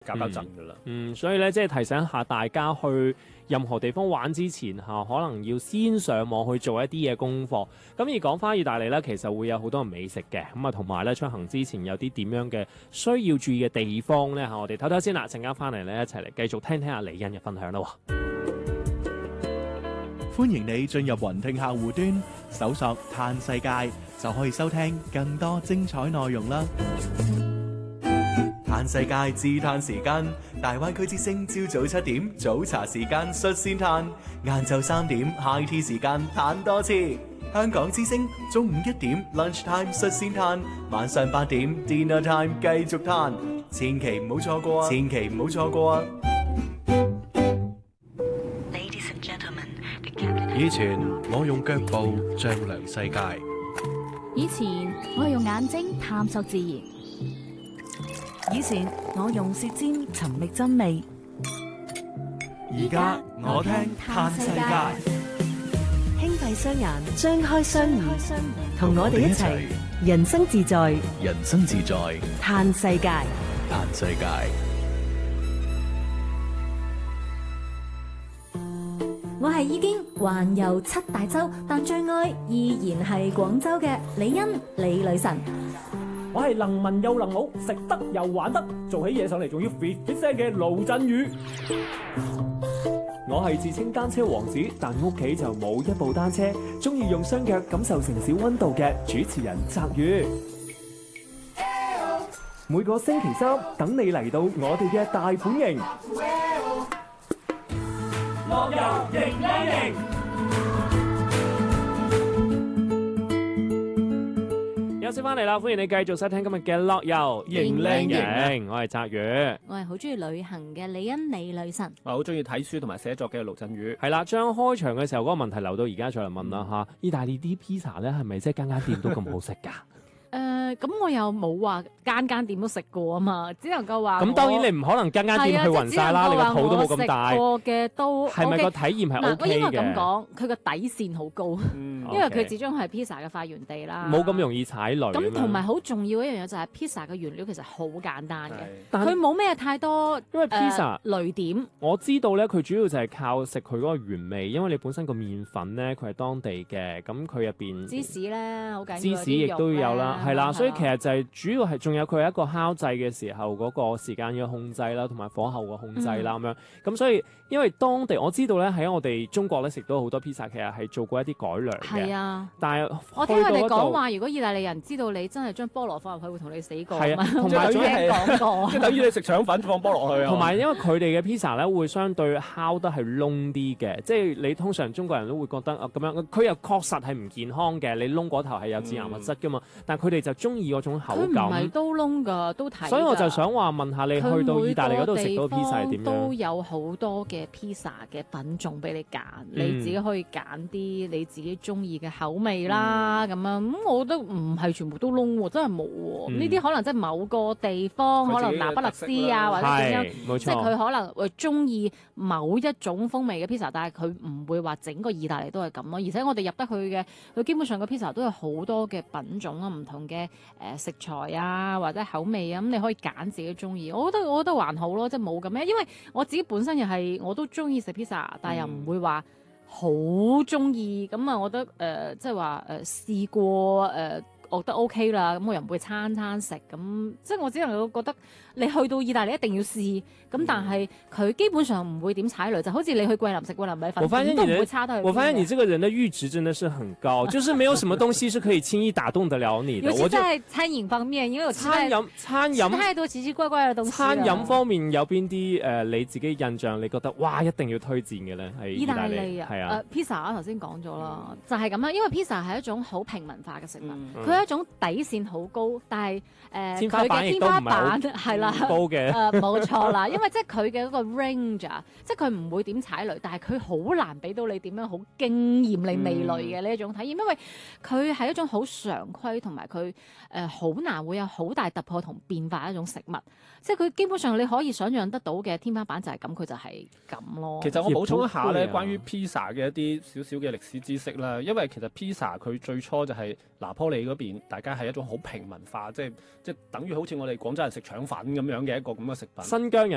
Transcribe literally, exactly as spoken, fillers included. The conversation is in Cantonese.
搞搞震噶啦。 嗯，所以咧即係提醒下大家去任何地方玩之前嚇，可能要先上網去做一啲嘅功課。咁而講翻意大利咧，其實會有好多美食嘅，咁啊同埋咧出行之前有啲點樣嘅需要注意嘅地方咧嚇，我哋唞唞先啦，陣間翻嚟咧一齊嚟繼續聽聽阿李欣嘅分享啦。 歡迎你進入雲聽客戶端，搜索嘆世界就可以收聽更多精彩內容啦。嘆世界自嘆時間，大灣區之聲朝早七點早茶時間率先嘆，晏晝三點 high tea 時間嘆多次。香港之聲中午一點 lunch time 率先嘆，晚上八點 dinner time 繼續嘆，千祈唔好錯過啊！千祈唔好錯過啊！ 以前我用腳步丈量世界， 以前我用眼睛探索自然， 以前我用舌尖尋覓真味， 而家我聽嘆世界。 輕閉雙眼，張開雙耳，同我哋一齊人生自在， 人生自在， 嘆世界， 嘆世界。 我係已經環遊七大洲，但最愛依然係廣州嘅李欣李女神。 我係能文又能武，食得又玩得，做起嘢上嚟仲要 fit fit 聲嘅盧振宇。我係自稱單車王子，但屋企就冇一部單車，中意用雙腳感受城市溫度嘅主持人澤宇。每個星期三等你嚟到我哋嘅大本營。樂遊迎靚營， 休息翻嚟啦！歡迎你繼續收聽今日嘅樂遊迎靚營，我係澤宇， 我係好中意旅行嘅李欣李女神， 我好中意睇書同埋寫作嘅盧振宇。 係啦，將開場嘅時候嗰個問題留到而家再嚟問啦嚇。意大利啲 pizza 咧係咪即係間間店都咁好食㗎？ 誒咁我又冇話間間店都食過啊嘛，只能夠話咁當然你唔可能間間店去勻晒啦，你個肚都冇咁大。 食過嘅都係咪個體驗係 O K 嘅？ 嗱，我應該咁講，佢個底線好高， 嗯、 因為佢始終係 pizza 嘅發源地啦。 冇咁容易踩雷。 咁同埋好重要一樣嘢就係 pizza 嘅原料其實好簡單嘅， 但佢冇咩太多因為 pizza、呃、 雷點。 我知道咧，佢主要就係靠食佢嗰個原味，因為你本身個麵粉咧佢係當地嘅，咁佢入邊芝士咧好緊要， 芝士亦都有啦，係啦，所以其實就係主要係仲有佢一個烤製嘅時候嗰個時間嘅控制啦，同埋火候嘅控制啦咁、嗯、樣。咁所以因為當地我知道咧喺我哋中國咧食到好多 pizza，其實係做過一啲改良嘅。係啊， 但係我聽佢哋講話，如果意大利人知道你真係將菠蘿放入去，會同你死過。 係啊，同埋仲係講過， 即係等於你食腸粉放菠蘿去啊。 同埋因為佢哋嘅 pizza 咧會相對烤得係燶啲嘅，即係你通常中國人都會覺得啊咁樣，佢又確實係唔健康嘅，你燶嗰頭係有致癌物質㗎嘛，嗯、但係佢哋就中意嗰種口感。 都燶㗎，都睇。 所以我就想話問下你，去到意大利嗰度食到 pizza 係點樣？ 都有好多嘅 pizza 嘅品種俾你揀、嗯，你自己可以揀啲你自己中意嘅口味啦，咁、嗯、樣咁我覺得唔係全部都燶喎，真係冇喎。呢、嗯、啲可能即係某個地方，可能那不勒斯啊或者點樣，即係佢可能會中意某一種風味嘅 pizza，但係佢唔會話整個意大利都係咁咯。而且我哋入得去嘅，佢基本上個 pizza 都有好多嘅品種啊，唔同嘅誒食材啊或者口味啊，咁你可以揀自己中意。我覺得我覺得還好咯，即係冇咁咩，因為我自己本身又係我都中意食 pizza，但係又唔會話好中意。咁啊，我覺得誒即係話誒試過誒。呃我覺得 OK 啦，咁我又唔會餐餐食，咁即係我只能夠覺得你去到意大利一定要試，咁但係佢基本上唔會點踩雷，就好似你去桂林食桂林米粉，都唔會差得去。 我發現你這個人的閾值真的是很高，就是沒有什麼東西是可以輕易打動得了你的。 尤其在餐飲方面，因為我餐飲餐飲太多奇奇怪怪嘅東西。 餐飲方面有邊啲誒你自己印象，你覺得哇一定要推薦嘅咧？係意大利啊，係啊。 誒 pizza 我頭先講咗啦，就係咁啦，因為 pizza 係一種好平民化嘅食物，佢、嗯、係一種底線好高，但係誒佢嘅天花板係啦， 高嘅誒冇錯啦，因為即係佢嘅嗰個 range 啊，即係佢唔會點踩雷，但係佢好難俾到你點樣好驚豔你味蕾嘅呢一種體驗，因為佢係一種好常規同埋佢誒好難會有好大突破同變化嘅一種食物，即係佢基本上你可以想象得到嘅天花板就係咁，佢就係咁咯。 其實我補充一下咧，關於 pizza 嘅一啲少少嘅歷史知識啦，因為其實 pizza 佢最初就係拿坡里嗰邊，大家係一種好平民化，即係即係等於好似我哋廣州人食腸粉咁樣嘅一個咁嘅食品。 新疆人